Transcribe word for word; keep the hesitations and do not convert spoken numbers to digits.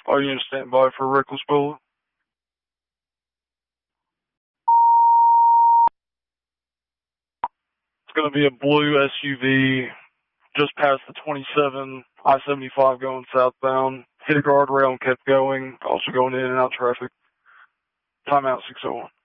All units stand by for a reckless bullet. It's going to be a blue S U V just past the twenty-seven I seventy-five going southbound. Hit a guardrail and kept going. Also going in and out traffic. Timeout six oh one.